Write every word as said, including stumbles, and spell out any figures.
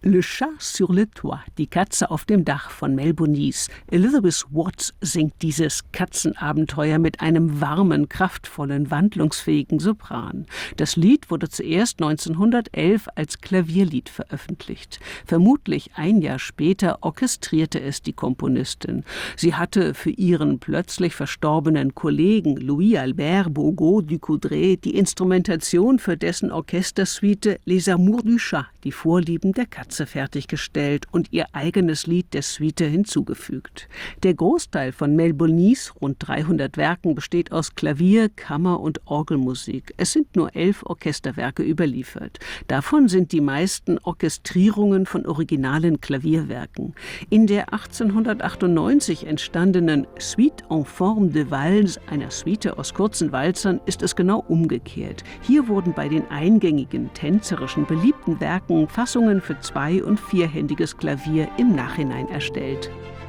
Le Chat sur le Toit, die Katze auf dem Dach von Mel Bonis. Elizabeth Watts singt dieses Katzenabenteuer mit einem warmen, kraftvollen, wandlungsfähigen Sopran. Das Lied wurde zuerst neunzehnhundertelf als Klavierlied veröffentlicht. Vermutlich ein Jahr später orchestrierte es die Komponistin. Sie hatte für ihren plötzlich verstorbenen Kollegen Louis-Albert Bourgault du Coudray die Instrumentation für dessen Orchestersuite Les Amours du Chat, die Vorlieben der Katze, fertiggestellt und ihr eigenes Lied der Suite hinzugefügt. Der Großteil von Mel Bonis rund dreihundert Werken besteht aus Klavier-, Kammer- und Orgelmusik. Es sind nur elf Orchesterwerke überliefert. Davon sind die meisten Orchestrierungen von originalen Klavierwerken. In der achtzehnhundertachtundneunzig entstandenen Suite en forme de Valse, einer Suite aus kurzen Walzern, ist es genau umgekehrt. Hier wurden bei den eingängigen, tänzerischen, beliebten Werken Fassungen für zwei- und vierhändiges Klavier im Nachhinein erstellt.